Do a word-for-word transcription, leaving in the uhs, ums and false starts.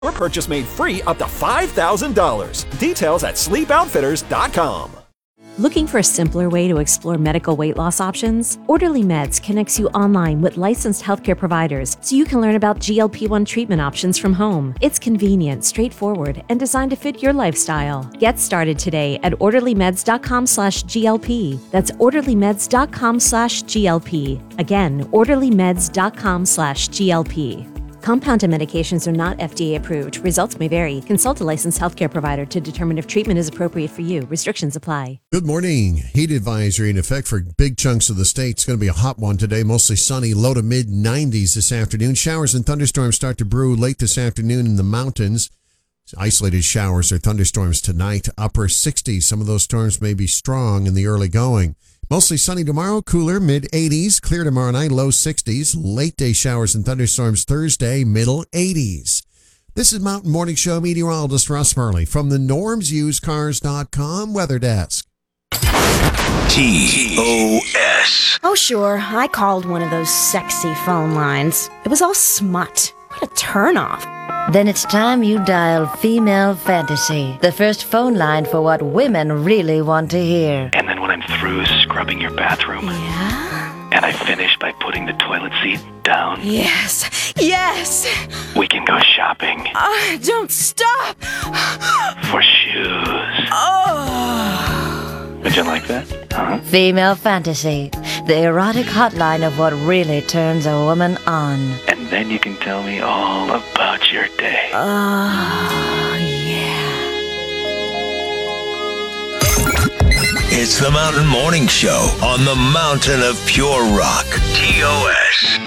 Your purchase made free up to five thousand dollars. Details at sleep outfitters dot com. Looking for a simpler way to explore medical weight loss options? Orderly Meds connects you online with licensed healthcare providers so you can learn about G L P one treatment options from home. It's convenient, straightforward, and designed to fit your lifestyle. Get started today at orderly meds dot com slash G L P. That's orderly meds dot com slash G L P. Again, orderly meds dot com slash G L P. Compounded medications are not F D A approved. Results may vary. Consult a licensed healthcare provider to determine if treatment is appropriate for you. Restrictions apply. Good morning. Heat advisory in effect for big chunks of the state. It's going to be a hot one today. Mostly sunny, low to mid nineties this afternoon. Showers and thunderstorms start to brew late this afternoon in the mountains. Isolated showers or thunderstorms tonight. Upper sixties. Some of those storms may be strong in the early going. Mostly sunny tomorrow, cooler, mid eighties. Clear tomorrow night, low sixties. Late day showers and thunderstorms Thursday, middle eighties. This is Mountain Morning Show meteorologist Russ Murley from the norms used cars dot com weather desk. T O S. Oh, sure. I called one of those sexy phone lines. It was all smut. What a turnoff. Then it's time you dial Female Fantasy, the first phone line for what women really want to hear. And then when I'm through scrubbing your bathroom, Yeah? and I finish by putting the toilet seat down, Yes. Yes. we can go shopping Uh, don't stop. for shoes. Oh. Would you like that? Huh? Female Fantasy, the erotic hotline of what really turns a woman on. And then you can tell me all about your day. Oh, yeah. It's the Mountain Morning Show on the Mountain of Pure Rock. T O S.